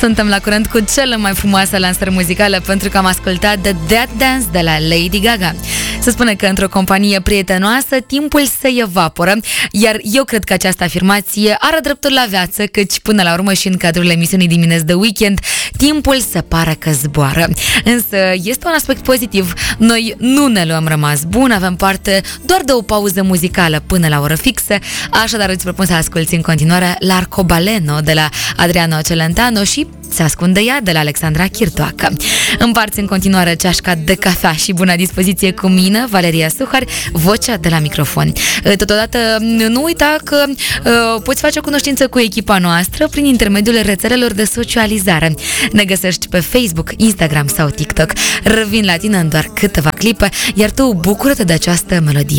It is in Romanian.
Suntem la curent cu cele mai frumoase lansări muzicale pentru că am ascultat The Dead Dance de la Lady Gaga. Se spune că într-o companie prietenoasă timpul se evaporă, iar eu cred că această afirmație are dreptul la viață, căci până la urmă și în cadrul emisiunii Dimineți de Weekend, timpul se pare că zboară. Însă este un aspect pozitiv. Noi nu ne luăm rămas bun, avem parte doar de o pauză muzicală până la oră fixă, așadar îți propun să asculti în continuare L'Arcobaleno de la Adriano Celentano și Se ascunde ea de la Alexandra Chirtoacă. Împarți în continuare ceașca de cafea și bună dispoziție cu mine, Valeria Suhar, vocea de la microfon. Totodată nu uita că poți face cunoștință cu echipa noastră prin intermediul rețelelor de socializare. Ne găsești pe Facebook, Instagram sau TikTok. Revin la tine în doar câteva clipe, iar tu bucură-te de această melodie.